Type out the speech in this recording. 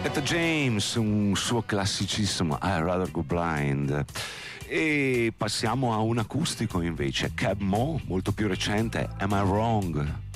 Etta James, un suo classicissimo I'd Rather Go Blind. E passiamo a un acustico invece, Cab Mo, molto più recente, Am I Wrong?